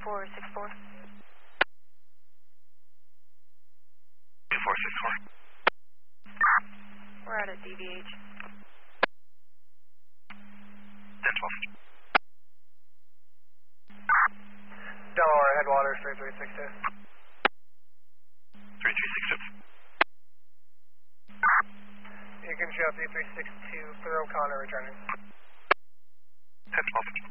2464. 2464. We're out at DVH. 1012. Delaware Headwaters 3362. 3362. You can show 3362 for O'Connor returning. 1012.